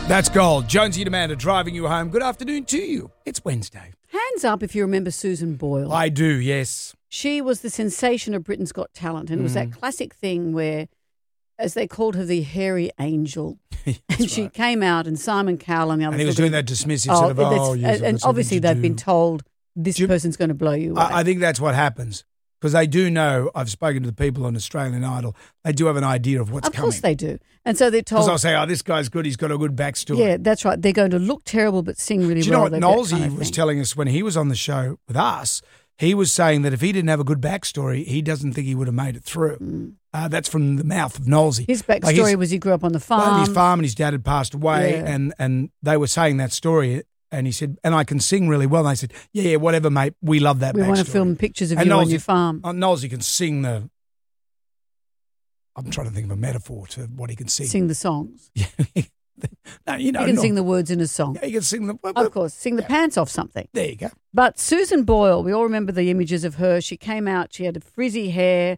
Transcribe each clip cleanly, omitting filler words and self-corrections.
That's Gold. Jonesy and Amanda driving you home. Good afternoon to you. It's Wednesday. Hands up if you remember Susan Boyle. I do, yes. She was the sensation of Britain's Got Talent, and it was that classic thing where, as they called her, the hairy angel. And she came out, and Simon Cowell and the others. And he was doing that dismissive sort of, yes. And obviously they've been told this person's going to blow you away. I think that's what happens. Because they do know, I've spoken to the people on Australian Idol, they do have an idea of what's coming. Of course they do. And so they're told. Because I'll say, oh, this guy's good, he's got a good backstory. Yeah, that's right. They're going to look terrible but sing really well. Do you know what Knowlesy was telling us when he was on the show with us? He was saying that if he didn't have a good backstory, he doesn't think he would have made it through. That's from the mouth of Knowlesy. His backstory was he grew up on the farm. On his farm, and his dad had passed away, and they were saying that story. And he said, and I can sing really well. And I said, yeah, whatever, mate. We love that backstory. We want to film pictures of you on your farm. Knowlesy can sing I'm trying to think of a metaphor to what he can sing. Sing the songs. Yeah. No, he can sing the words in a song. Yeah, he can sing of course, sing the pants off something. There you go. But Susan Boyle, we all remember the images of her. She came out, she had a frizzy hair,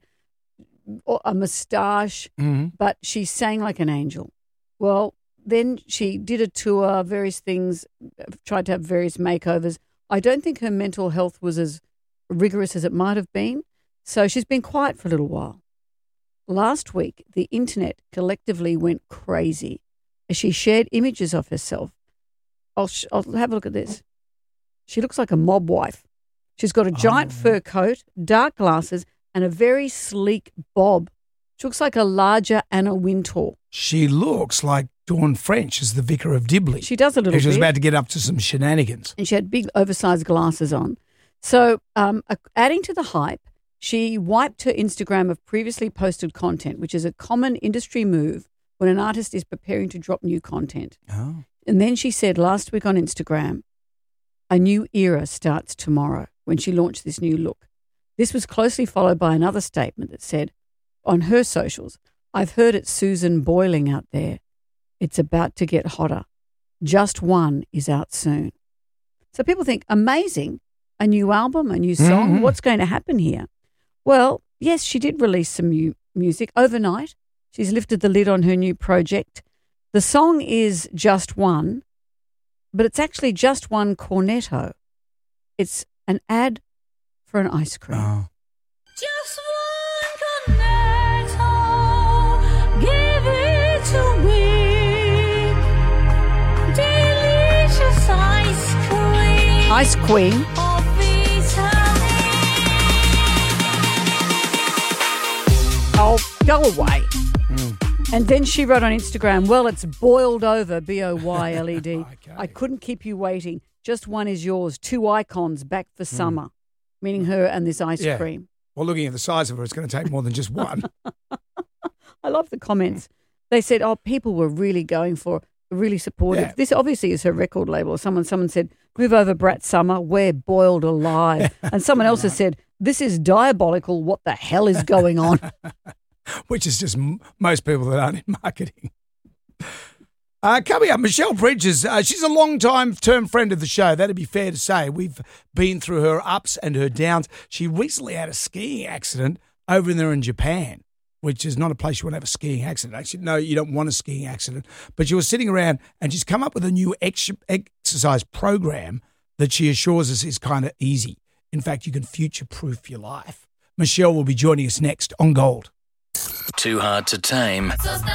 a moustache, but she sang like an angel. Well, then she did a tour, various things, tried to have various makeovers. I don't think her mental health was as rigorous as it might have been, so she's been quiet for a little while. Last week, the internet collectively went crazy as she shared images of herself. I'll have a look at this. She looks like a mob wife. She's got a giant fur coat, dark glasses, and a very sleek bob. She looks like a larger Anna Wintour. She looks like Dawn French as the Vicar of Dibley. She does a little bit. She was about to get up to some shenanigans. And she had big oversized glasses on. So adding to the hype, she wiped her Instagram of previously posted content, which is a common industry move when an artist is preparing to drop new content. Oh. And then she said last week on Instagram, a new era starts tomorrow, when she launched this new look. This was closely followed by another statement that said, on her socials, I've heard it's Susan boiling out there. It's about to get hotter. Just One is out soon. So people think, amazing, a new album, a new song. What's going to happen here? Well, yes, she did release some new music overnight. She's lifted the lid on her new project. The song is Just One, but it's actually Just One Cornetto. It's an ad for an ice cream. Oh. Just one cornetto, give it to me. Delicious ice cream. Ice Queen. Oh, go away. And then she wrote on Instagram, well, it's boiled over, B-O-Y-L-E-D. Okay. I couldn't keep you waiting. Just one is yours. Two icons back for summer, meaning her and this ice cream. Well, looking at the size of her, it's going to take more than just one. I love the comments. They said, oh, people were really going for, really supportive. Yeah. This obviously is her record label. Someone said, move over, Brat Summer. We're boiled alive. And someone else has said, this is diabolical. What the hell is going on? Which is just most people that aren't in marketing. Coming up, Michelle Bridges. She's a long-term friend of the show. That'd be fair to say. We've been through her ups and her downs. She recently had a skiing accident over there in Japan, which is not a place you want to have a skiing accident. Actually, no, you don't want a skiing accident. But she was sitting around and she's come up with a new exercise program that she assures us is kind of easy. In fact, you can future-proof your life. Michelle will be joining us next on Gold. Too hard to tame.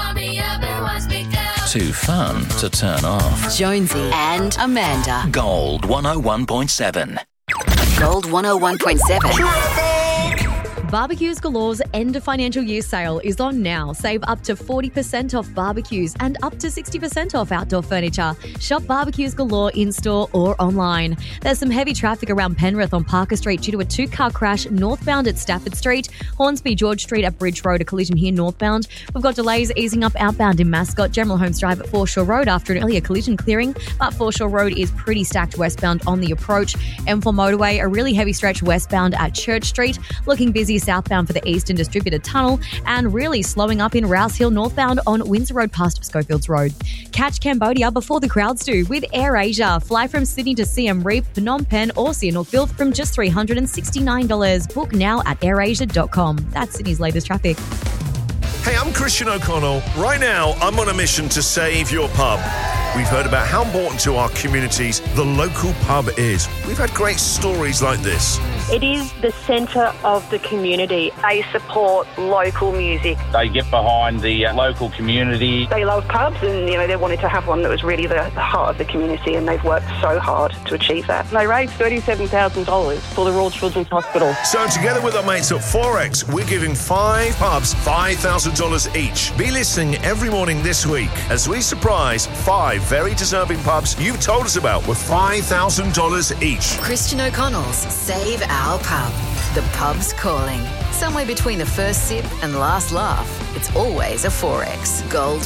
Too fun to turn off. Jonesy and Amanda. Gold 101.7. Gold 101.7. Barbecues Galore's end of financial year sale is on now. Save up to 40% off barbecues and up to 60% off outdoor furniture. Shop Barbecues Galore in-store or online. There's some heavy traffic around Penrith on Parker Street due to a two-car crash northbound at Stafford Street. Hornsby George Street at Bridge Road, a collision here northbound. We've got delays easing up outbound in Mascot. General Holmes Drive at Foreshore Road after an earlier collision clearing. But Foreshore Road is pretty stacked westbound on the approach. M4 motorway, a really heavy stretch westbound at Church Street. Looking busy southbound for the Eastern Distributor Tunnel, and really slowing up in Rouse Hill northbound on Windsor Road past Schofields Road. Catch Cambodia before the crowds do with Air Asia. Fly from Sydney to Siem Reap, Phnom Penh or Sihanoukville from just $369. Book now at airasia.com. That's Sydney's latest traffic. Hey, I'm Christian O'Connell. Right now, I'm on a mission to save your pub. We've heard about how important to our communities the local pub is. We've had great stories like this. It is the centre of the community. They support local music. They get behind the local community. They love pubs and, they wanted to have one that was really the heart of the community, and they've worked so hard to achieve that. They raised $37,000 for the Royal Children's Hospital. So together with our mates at Forex, we're giving 5 pubs $5,000 each. Be listening every morning this week as we surprise 5 very deserving pubs you've told us about with $5,000 each. Christian O'Connell's Save Our Pub. The pub's calling. Somewhere between the first sip and last laugh, it's always a Forex. Gold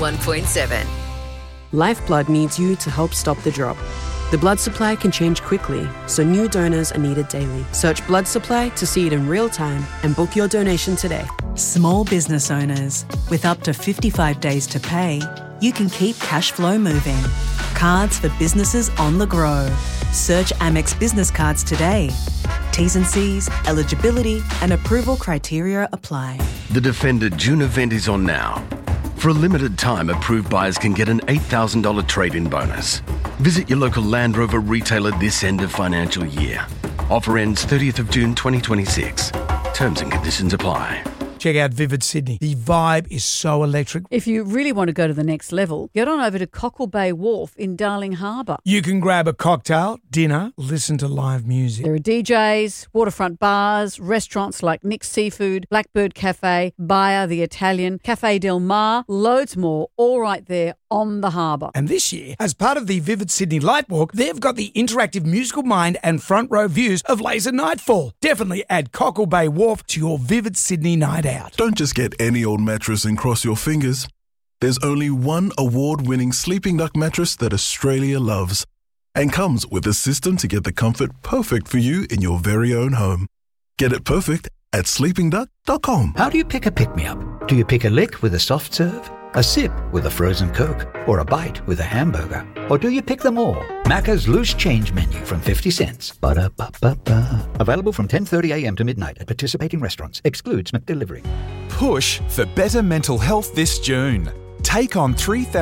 101.7. Lifeblood needs you to help stop the drop. The blood supply can change quickly, so new donors are needed daily. Search blood supply to see it in real time and book your donation today. Small business owners, with up to 55 days to pay, you can keep cash flow moving. Cards for businesses on the grow. Search Amex Business Cards today. T's and C's, eligibility and approval criteria apply. The Defender June event is on now. For a limited time, approved buyers can get an $8,000 trade-in bonus. Visit your local Land Rover retailer this end of financial year. Offer ends 30th of June 2026. Terms and conditions apply. Check out Vivid Sydney. The vibe is so electric. If you really want to go to the next level, get on over to Cockle Bay Wharf in Darling Harbour. You can grab a cocktail, dinner, listen to live music. There are DJs, waterfront bars, restaurants like Nick's Seafood, Blackbird Cafe, Baia the Italian, Cafe Del Mar, loads more, all right there on the harbour. And this year, as part of the Vivid Sydney Light Walk, they've got the interactive musical mind and front row views of Laser Nightfall. Definitely add Cockle Bay Wharf to your Vivid Sydney night out. Don't just get any old mattress and cross your fingers. There's only one award-winning Sleeping Duck mattress that Australia loves and comes with a system to get the comfort perfect for you in your very own home. Get it perfect at sleepingduck.com. How do you pick a pick-me-up? Do you pick a lick with a soft serve, a sip with a frozen Coke, or a bite with a hamburger? Or do you pick them all? Macca's Loose Change Menu from 50 cents. Ba-da-ba-ba-ba. Available from 10:30 a.m. to midnight at participating restaurants. Excludes McDelivery. Push for better mental health this June. Take on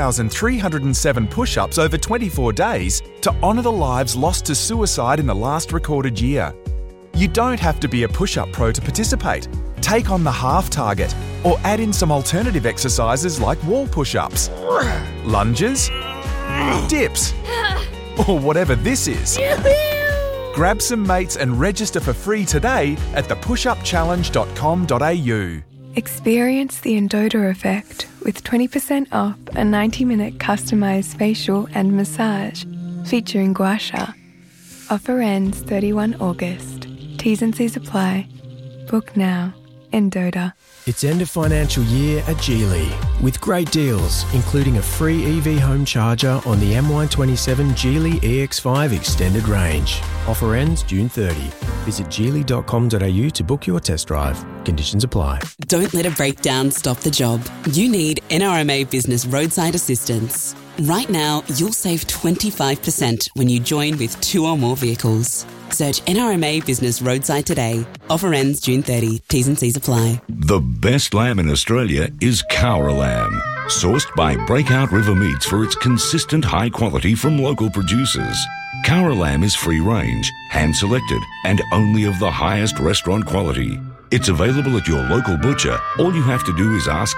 3,307 push-ups over 24 days to honour the lives lost to suicide in the last recorded year. You don't have to be a push-up pro to participate. Take on the half target or add in some alternative exercises like wall push-ups, lunges, dips, or whatever this is. Grab some mates and register for free today at thepushupchallenge.com.au. Experience the Endota effect with 20% off a 90-minute customised facial and massage featuring gua sha. Offer ends 31 August. T's and C's apply. Book now. Endota. It's end of financial year at Geely with great deals, including a free EV home charger on the MY27 Geely EX5 extended range. Offer ends June 30. Visit geely.com.au to book your test drive. Conditions apply. Don't let a breakdown stop the job. You need NRMA Business Roadside Assistance. Right now, you'll save 25% when you join with 2 or more vehicles. Search NRMA Business Roadside today. Offer ends June 30. T's and C's apply. The best lamb in Australia is Cowra lamb. Sourced by Breakout River Meats for its consistent high quality from local producers. Cowra lamb is free range, hand selected, and only of the highest restaurant quality. It's available at your local butcher. All you have to do is ask